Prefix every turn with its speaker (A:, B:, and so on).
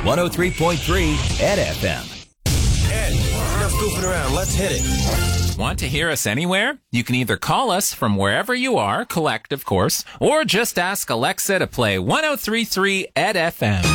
A: 103.3 Ed FM.
B: Ed, enough goofing around. Let's hit it.
C: Want to hear us anywhere? You can either call us from wherever you are, collect, of course, or just ask Alexa to play 103.3 Ed FM.